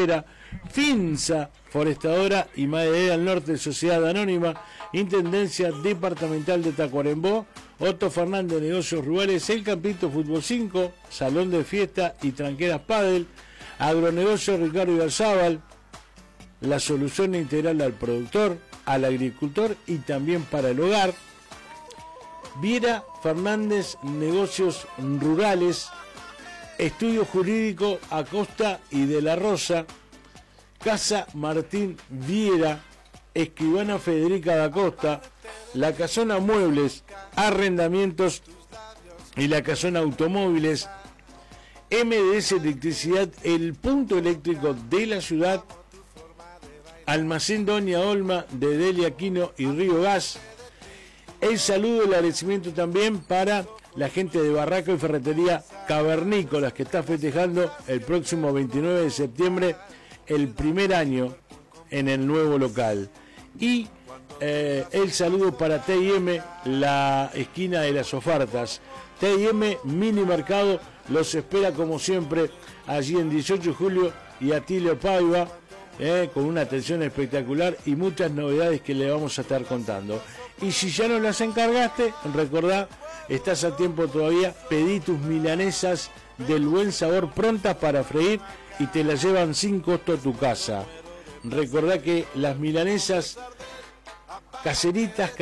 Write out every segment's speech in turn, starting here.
Pesquera, Finsa, Forestadora y Maderera al Norte, Sociedad Anónima, Intendencia Departamental de Tacuarembó, Otto Fernández, Negocios Rurales, El Campito Fútbol 5, Salón de Fiesta y Tranqueras Padel, Agronegocio Ricardo Ibarzábal, la solución integral al productor, al agricultor y también para el hogar. Viera Fernández, Negocios Rurales, Estudio Jurídico Acosta y de la Rosa, Casa Martín Viera, Escribana Federica da Costa, La Casona Muebles, Arrendamientos y La Casona Automóviles, MDS Electricidad, el punto eléctrico de la ciudad, Almacén Doña Olma de Delia Aquino y Río Gas. El saludo y el agradecimiento también para la gente de Barraca y Ferretería Cavernícolas, que está festejando el próximo 29 de septiembre el primer año en el nuevo local. Y el saludo para T&M, la esquina de las ofertas. T&M Mini Mercado los espera como siempre allí en 18 de julio y Atilio Paiva, con una atención espectacular y muchas novedades que le vamos a estar contando. Y si ya no las encargaste, recordá, estás a tiempo todavía, pedí tus milanesas del buen sabor prontas para freír y te las llevan sin costo a tu casa. Recordá que las milanesas caseritas,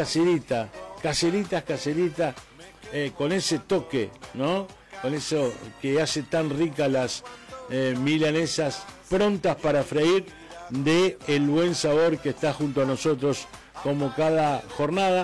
con ese toque, ¿no? Con eso que hace tan ricas las milanesas prontas para freír de el buen sabor que está junto a nosotros como cada jornada.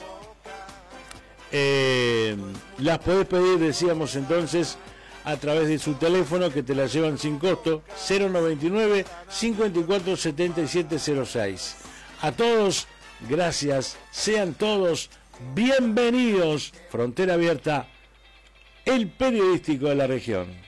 Las podés pedir, decíamos entonces, a través de su teléfono, que te las llevan sin costo, 099 54 77 06. A todos, gracias, sean todos bienvenidos. Frontera Abierta, el periodístico de la región.